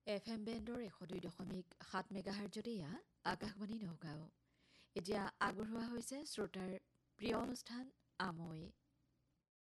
FM বেণ্ডৰ 102.7 মেগাহাৰ্জত এয়া আকাশবাণী নগাঁও। এতিয়া আগবঢ়োৱা হৈছে শ্ৰোতাৰ প্ৰিয় অনুষ্ঠান আমৈ।